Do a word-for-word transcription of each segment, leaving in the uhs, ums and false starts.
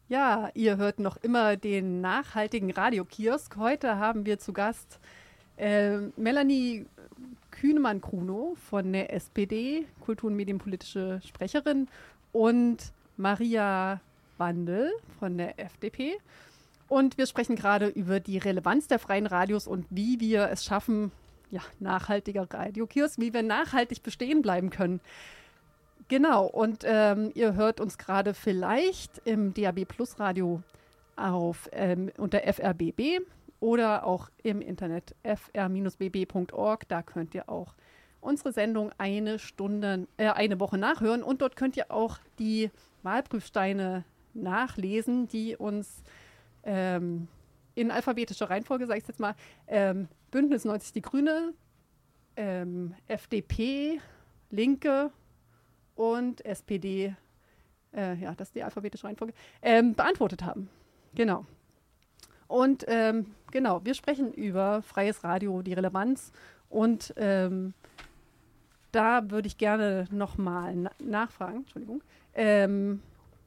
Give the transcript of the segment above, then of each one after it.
Ja, ihr hört noch immer den nachhaltigen Radiokiosk. Heute haben wir zu Gast äh, Melanie Kühnemann-Krunow von der S P D, Kultur- und Medienpolitische Sprecherin, und Maria Wandel von der F D P. Und wir sprechen gerade über die Relevanz der freien Radios und wie wir es schaffen, ja, nachhaltiger Radiokiosk, wie wir nachhaltig bestehen bleiben können. Genau, und ähm, ihr hört uns gerade vielleicht im D A B Plus Radio auf, ähm, unter F R B B oder auch im Internet f r b b punkt org. Da könnt ihr auch unsere Sendung eine Stunde, äh, eine Woche nachhören, und dort könnt ihr auch die Wahlprüfsteine nachlesen, die uns ähm, in alphabetischer Reihenfolge, sage ich jetzt mal, ähm, Bündnis neunzig Die Grüne, ähm, F D P, Linke und S P D, äh, ja, das ist die alphabetische Reihenfolge, ähm, beantwortet haben. Genau. Und ähm, genau, wir sprechen über freies Radio, die Relevanz, und ähm, da würde ich gerne nochmal na- nachfragen, Entschuldigung, ähm,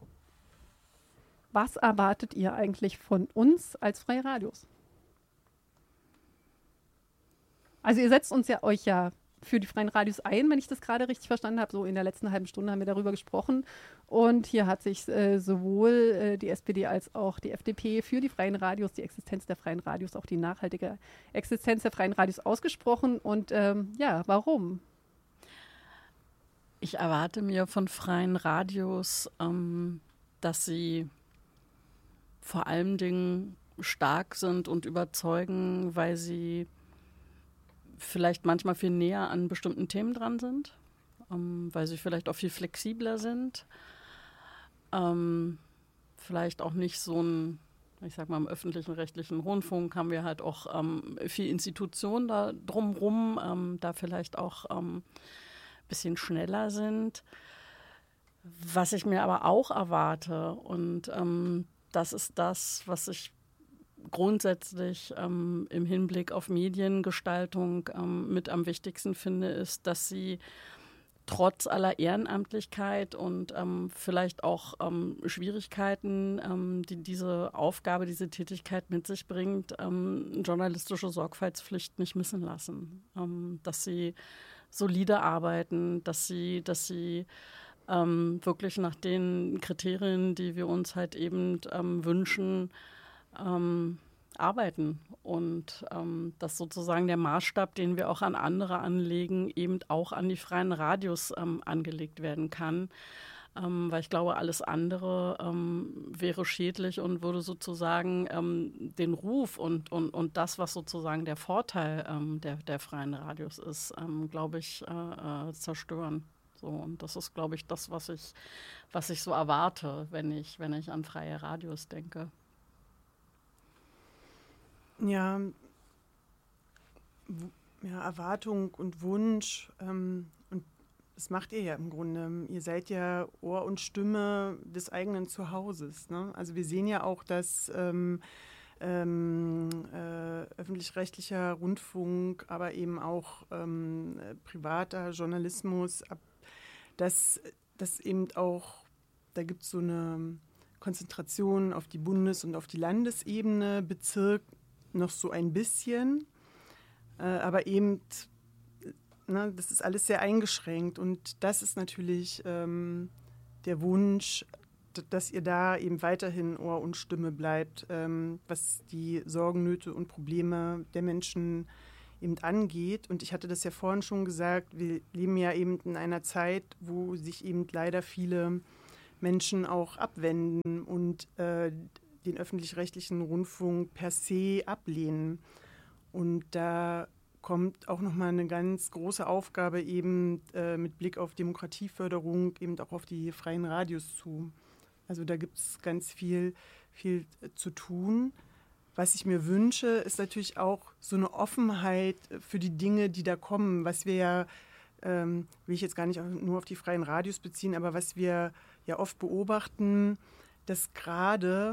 was erwartet ihr eigentlich von uns als freie Radios? Also ihr setzt uns ja euch ja für die freien Radios ein, wenn ich das gerade richtig verstanden habe. So in der letzten halben Stunde haben wir darüber gesprochen. Und hier hat sich äh, sowohl äh, die S P D als auch die F D P für die freien Radios, die Existenz der freien Radios, auch die nachhaltige Existenz der freien Radios ausgesprochen. Und ähm, ja, warum? Ich erwarte mir von freien Radios, ähm, dass sie vor allen Dingen stark sind und überzeugen, weil sie vielleicht manchmal viel näher an bestimmten Themen dran sind, ähm, weil sie vielleicht auch viel flexibler sind, ähm, vielleicht auch nicht so ein, ich sag mal, im öffentlichen rechtlichen Rundfunk haben wir halt auch ähm, viel Institutionen da drumrum, ähm, da vielleicht auch ein ähm, bisschen schneller sind. Was ich mir aber auch erwarte, und ähm, das ist das, was ich grundsätzlich ähm, im Hinblick auf Mediengestaltung ähm, mit am wichtigsten finde, ist, dass sie trotz aller Ehrenamtlichkeit und ähm, vielleicht auch ähm, Schwierigkeiten, ähm, die diese Aufgabe, diese Tätigkeit mit sich bringt, ähm, journalistische Sorgfaltspflicht nicht missen lassen. Ähm, dass sie solide arbeiten, dass sie, dass sie ähm, wirklich nach den Kriterien, die wir uns halt eben ähm, wünschen, ähm, arbeiten. Und ähm, dass sozusagen der Maßstab, den wir auch an andere anlegen, eben auch an die freien Radios ähm, angelegt werden kann. Ähm, weil ich glaube, alles andere ähm, wäre schädlich und würde sozusagen ähm, den Ruf und, und, und das, was sozusagen der Vorteil ähm, der, der freien Radios ist, ähm, glaube ich, äh, äh, zerstören. So, und das ist, glaube ich, das, was ich, was ich so erwarte, wenn ich, wenn ich an freie Radios denke. Ja, w- ja, Erwartung und Wunsch, ähm, und das macht ihr ja im Grunde. Ihr seid ja Ohr und Stimme des eigenen Zuhauses. Ne? Also wir sehen ja auch, dass ähm, ähm, äh, öffentlich-rechtlicher Rundfunk, aber eben auch ähm, äh, privater Journalismus, ab, dass das eben auch, da gibt es so eine Konzentration auf die Bundes- und auf die Landesebene, Bezirk noch so ein bisschen, äh, aber eben, ne, das ist alles sehr eingeschränkt, und das ist natürlich ähm, der Wunsch, d- dass ihr da eben weiterhin Ohr und Stimme bleibt, ähm, was die Sorgen, Nöte und Probleme der Menschen eben angeht. Und ich hatte das ja vorhin schon gesagt, wir leben ja eben in einer Zeit, wo sich eben leider viele Menschen auch abwenden und äh, den öffentlich-rechtlichen Rundfunk per se ablehnen. Und da kommt auch nochmal eine ganz große Aufgabe eben äh, mit Blick auf Demokratieförderung eben auch auf die freien Radios zu. Also da gibt es ganz viel, viel äh, zu tun. Was ich mir wünsche, ist natürlich auch so eine Offenheit für die Dinge, die da kommen, was wir ja, ähm, will ich jetzt gar nicht nur auf die freien Radios beziehen, aber was wir ja oft beobachten, dass gerade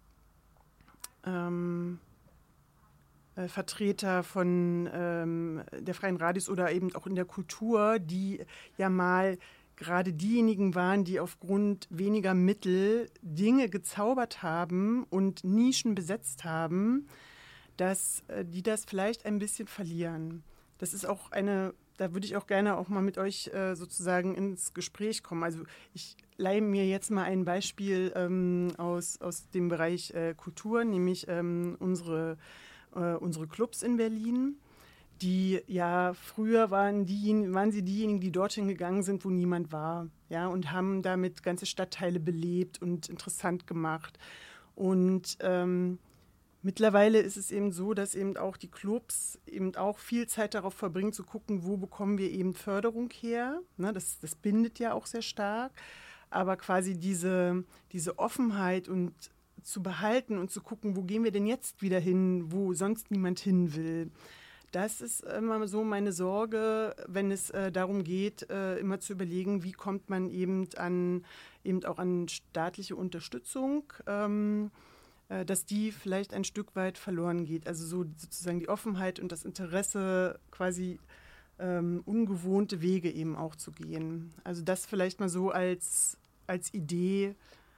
ähm, äh, Vertreter von ähm, der freien Radios oder eben auch in der Kultur, die ja mal gerade diejenigen waren, die aufgrund weniger Mittel Dinge gezaubert haben und Nischen besetzt haben, dass äh, die das vielleicht ein bisschen verlieren. Das ist auch eine, da würde ich auch gerne auch mal mit euch äh, sozusagen ins Gespräch kommen. Also ich leihe mir jetzt mal ein Beispiel ähm, aus, aus dem Bereich äh, Kultur, nämlich ähm, unsere, äh, unsere Clubs in Berlin. Die ja früher waren, diejenigen, waren sie diejenigen, die dorthin gegangen sind, wo niemand war, ja, und haben damit ganze Stadtteile belebt und interessant gemacht. Und ähm, mittlerweile ist es eben so, dass eben auch die Clubs eben auch viel Zeit darauf verbringen, zu gucken, wo bekommen wir eben Förderung her. Ne, das, das bindet ja auch sehr stark. Aber quasi diese, diese Offenheit und zu behalten und zu gucken, wo gehen wir denn jetzt wieder hin, wo sonst niemand hin will. Das ist immer so meine Sorge, wenn es äh, darum geht, äh, immer zu überlegen, wie kommt man eben an eben auch an staatliche Unterstützung, ähm, äh, dass die vielleicht ein Stück weit verloren geht. Also so sozusagen die Offenheit und das Interesse, quasi ähm, ungewohnte Wege eben auch zu gehen. Also das vielleicht mal so als, als Idee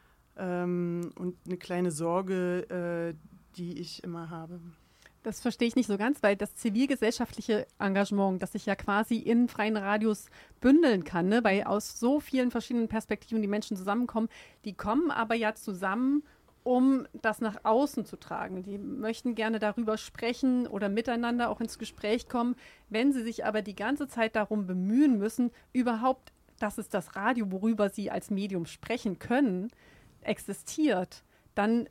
ähm, und eine kleine Sorge, äh, die ich immer habe. Das verstehe ich nicht so ganz, weil das zivilgesellschaftliche Engagement, das sich ja quasi in freien Radios bündeln kann, ne? Weil aus so vielen verschiedenen Perspektiven die Menschen zusammenkommen, die kommen aber ja zusammen, um das nach außen zu tragen. Die möchten gerne darüber sprechen oder miteinander auch ins Gespräch kommen. Wenn sie sich aber die ganze Zeit darum bemühen müssen, überhaupt, dass es das Radio, worüber sie als Medium sprechen können, existiert, dann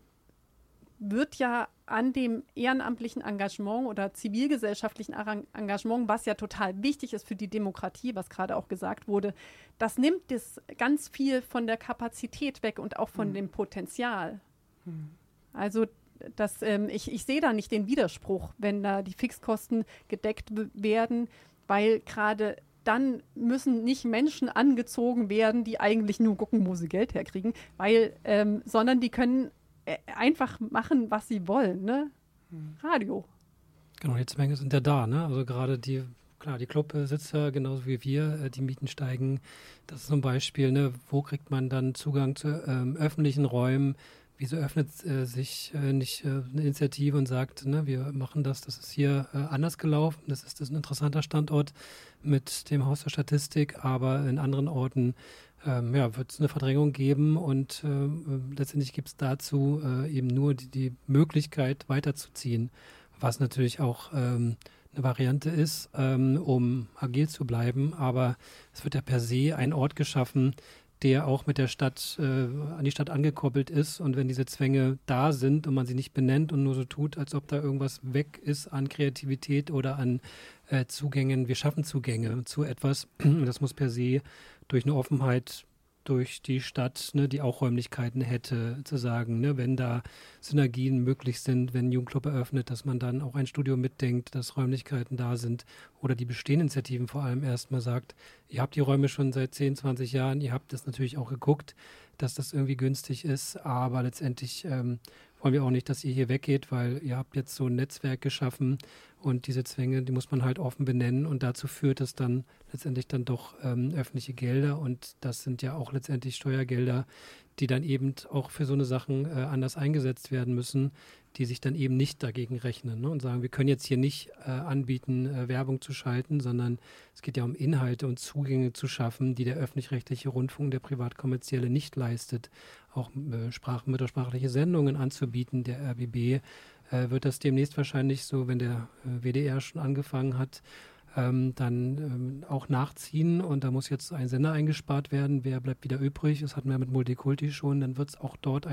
wird ja an dem ehrenamtlichen Engagement oder zivilgesellschaftlichen Engagement, was ja total wichtig ist für die Demokratie, was gerade auch gesagt wurde, das nimmt das ganz viel von der Kapazität weg und auch von mhm. dem Potenzial. Mhm. Also das, ähm, ich, ich sehe da nicht den Widerspruch, wenn da die Fixkosten gedeckt w- werden, weil gerade dann müssen nicht Menschen angezogen werden, die eigentlich nur gucken, wo sie Geld herkriegen, weil, ähm, sondern die können einfach machen, was sie wollen, ne? Hm. Radio. Genau, die Zwänge sind ja da, ne? Also gerade die, klar, die Clubbesitzer, genauso wie wir, die Mieten steigen. Das ist zum Beispiel, ne, wo kriegt man dann Zugang zu ähm, öffentlichen Räumen? Wieso öffnet äh, sich äh, nicht äh, eine Initiative und sagt, ne, wir machen das, das ist hier äh, anders gelaufen, das ist, das ist ein interessanter Standort mit dem Haus der Statistik, aber in anderen Orten Ähm, ja, wird es eine Verdrängung geben und äh, letztendlich gibt es dazu äh, eben nur die, die Möglichkeit weiterzuziehen, was natürlich auch ähm, eine Variante ist, ähm, um agil zu bleiben, aber es wird ja per se ein Ort geschaffen, der auch mit der Stadt, äh, an die Stadt angekoppelt ist, und wenn diese Zwänge da sind und man sie nicht benennt und nur so tut, als ob da irgendwas weg ist an Kreativität oder an äh, Zugängen, wir schaffen Zugänge zu etwas, das muss per se durch eine Offenheit durch die Stadt, ne, die auch Räumlichkeiten hätte, zu sagen, ne, wenn da Synergien möglich sind, wenn ein Jugendclub eröffnet, dass man dann auch ein Studio mitdenkt, dass Räumlichkeiten da sind, oder die bestehenden Initiativen vor allem erstmal sagt, ihr habt die Räume schon seit zehn, zwanzig Jahren, ihr habt das natürlich auch geguckt, dass das irgendwie günstig ist, aber letztendlich ähm, wollen wir auch nicht, dass ihr hier weggeht, weil ihr habt jetzt so ein Netzwerk geschaffen und diese Zwänge, die muss man halt offen benennen, und dazu führt es dann letztendlich dann doch ähm, öffentliche Gelder, und das sind ja auch letztendlich Steuergelder, die dann eben auch für so eine Sachen äh, anders eingesetzt werden müssen, die sich dann eben nicht dagegen rechnen, ne, und sagen, wir können jetzt hier nicht äh, anbieten, äh, Werbung zu schalten, sondern es geht ja um Inhalte und Zugänge zu schaffen, die der öffentlich-rechtliche Rundfunk, der privatkommerzielle, nicht leistet. Auch äh, Sprach- muttersprachliche Sendungen anzubieten. Der R B B äh, wird das demnächst wahrscheinlich so, wenn der äh, W D R schon angefangen hat, ähm, dann ähm, auch nachziehen, und da muss jetzt ein Sender eingespart werden. Wer bleibt wieder übrig? Das hatten wir mit Multikulti schon. Dann wird es auch dort